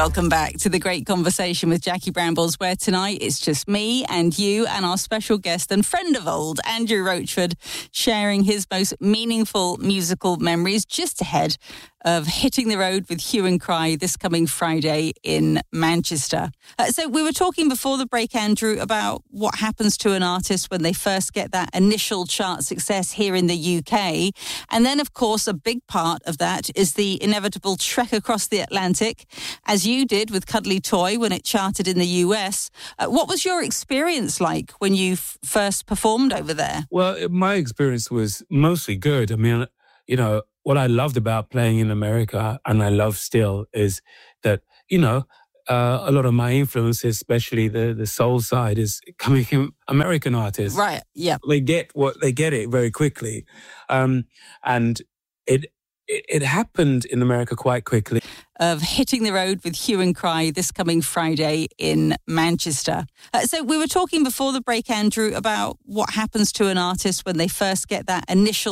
Welcome back to The Great Conversation with Jackie Brambles, where tonight it's just me and you and our special guest and friend of old, Andrew Roachford, sharing his most meaningful musical memories just ahead of hitting the road with Hue and Cry this coming Friday in Manchester. So we were talking before the break, Andrew, about what happens to an artist when they first get that initial chart success here in the UK. And then, of course, a big part of that is the inevitable trek across the Atlantic, as you did with Cuddly Toy when it charted in the US. What was your experience like when you first performed over there? Well, my experience was mostly good. I mean, you know, what I loved about playing in America, and I love still, is that, you know, a lot of my influences, especially the soul side, is coming from American artists. Right, yeah. They get it very quickly. And it happened in America quite quickly. Of hitting the road with Hue and Cry this coming Friday in Manchester. So we were talking before the break, Andrew, about what happens to an artist when they first get that initial